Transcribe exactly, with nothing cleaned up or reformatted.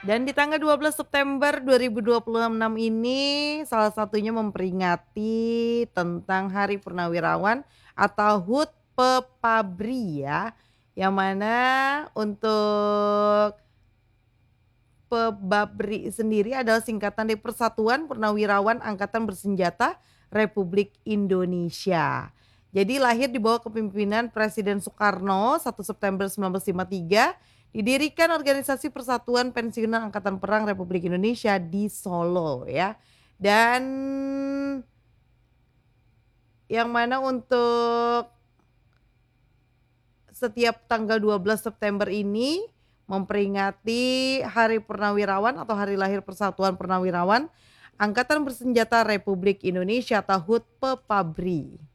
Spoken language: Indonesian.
Dan di tanggal dua belas September dua ribu dua puluh enam ini salah satunya memperingati tentang Hari Purnawirawan atau H U T Pe-Pabri ya, yang mana untuk Pe-Babri sendiri adalah singkatan dari Persatuan Purnawirawan Angkatan Bersenjata Republik Indonesia. Jadi lahir di bawah kepemimpinan Presiden Soekarno satu September seribu sembilan ratus lima puluh tiga, didirikan Organisasi Persatuan Pensiunan Angkatan Perang Republik Indonesia di Solo ya. Dan yang mana untuk setiap tanggal dua belas September ini memperingati Hari Purnawirawan atau Hari Lahir Persatuan Purnawirawan Angkatan Bersenjata Republik Indonesia atau H U T Pe-Pabri.